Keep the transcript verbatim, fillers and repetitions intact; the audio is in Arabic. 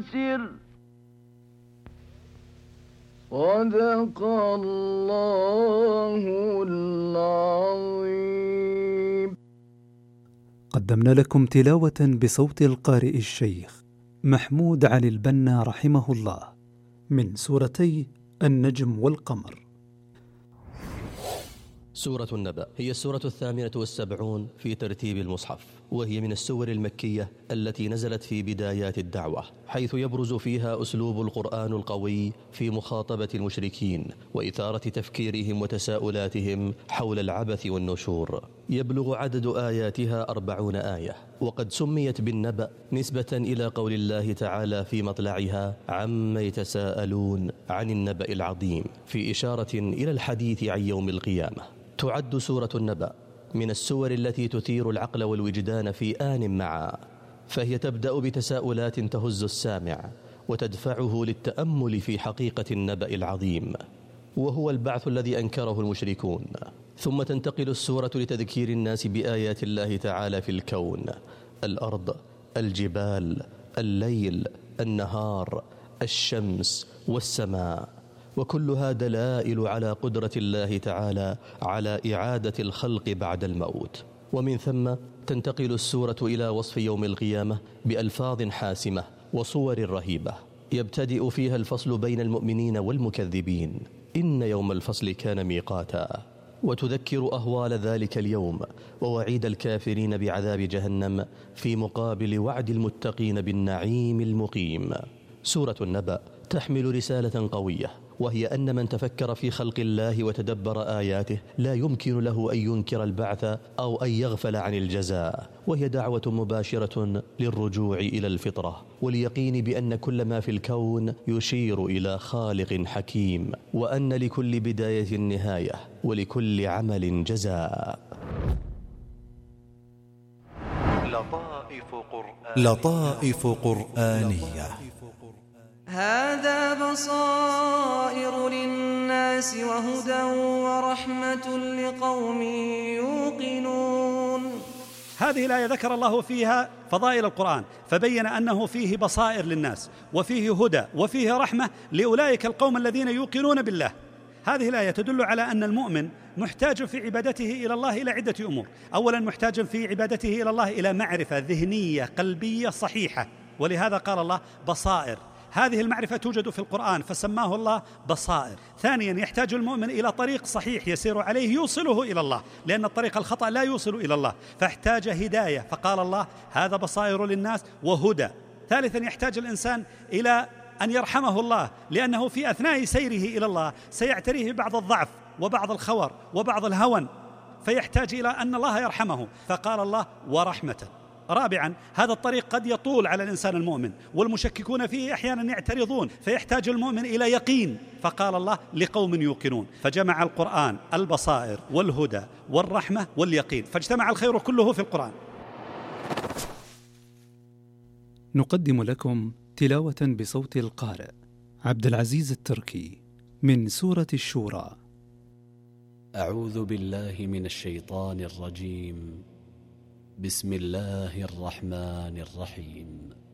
وسر صدق الله العظيم. قدمنا لكم تلاوة بصوت القارئ الشيخ محمود علي البنا رحمه الله من سورتي النجم والقمر. سورة النبأ هي السورة الثامنة والسبعون في ترتيب المصحف، وهي من السور المكية التي نزلت في بدايات الدعوة، حيث يبرز فيها أسلوب القرآن القوي في مخاطبة المشركين وإثارة تفكيرهم وتساؤلاتهم حول العبث والنشور. يبلغ عدد آياتها أربعون آية، وقد سميت بالنبأ نسبة إلى قول الله تعالى في مطلعها: عما يتساءلون عن النبأ العظيم، في إشارة إلى الحديث عن يوم القيامة. تعد سورة النبأ من السور التي تثير العقل والوجدان في آن معا، فهي تبدأ بتساؤلات تهز السامع وتدفعه للتأمل في حقيقة النبأ العظيم، وهو البعث الذي أنكره المشركون. ثم تنتقل السورة لتذكير الناس بآيات الله تعالى في الكون: الأرض، الجبال، الليل، النهار، الشمس والسماء، وكلها دلائل على قدرة الله تعالى على إعادة الخلق بعد الموت. ومن ثم تنتقل السورة إلى وصف يوم القيامة بألفاظ حاسمة وصور رهيبة، يبتدئ فيها الفصل بين المؤمنين والمكذبين: إن يوم الفصل كان ميقاتا، وتذكر أهوال ذلك اليوم ووعيد الكافرين بعذاب جهنم في مقابل وعد المتقين بالنعيم المقيم. سورة النبأ تحمل رسالة قوية، وهي أن من تفكر في خلق الله وتدبر آياته لا يمكن له أن ينكر البعث أو أن يغفل عن الجزاء، وهي دعوة مباشرة للرجوع إلى الفطرة واليقين بأن كل ما في الكون يشير إلى خالق حكيم، وأن لكل بداية نهاية ولكل عمل جزاء. لطائف قرآنية, لطائف قرآنية. هذا بصائر للناس وهدى ورحمة لقوم يوقنون. هذه الآية ذكر الله فيها فضائل القرآن، فبين أنه فيه بصائر للناس وفيه هدى وفيه رحمة لأولئك القوم الذين يوقنون بالله. هذه الآية تدل على أن المؤمن محتاج في عبادته إلى الله إلى عدة أمور. أولا، محتاج في عبادته إلى الله إلى معرفة ذهنية قلبية صحيحة، ولهذا قال الله بصائر. هذه المعرفة توجد في القرآن فسماه الله بصائر. ثانيا، يحتاج المؤمن إلى طريق صحيح يسير عليه يوصله إلى الله، لأن الطريق الخطأ لا يوصل إلى الله، فاحتاج هداية، فقال الله هذا بصائر للناس وهدى. ثالثا، يحتاج الإنسان إلى أن يرحمه الله، لأنه في أثناء سيره إلى الله سيعتريه بعض الضعف وبعض الخور وبعض الهون، فيحتاج إلى أن الله يرحمه، فقال الله ورحمة. رابعا، هذا الطريق قد يطول على الإنسان المؤمن، والمشككون فيه أحيانا يعترضون، فيحتاج المؤمن إلى يقين، فقال الله لقوم يوقنون. فجمع القرآن البصائر والهدى والرحمة واليقين، فاجتمع الخير كله في القرآن. نقدم لكم تلاوة بصوت القارئ عبد العزيز التركي من سورة الشورى. أعوذ بالله من الشيطان الرجيم. بسم الله الرحمن الرحيم.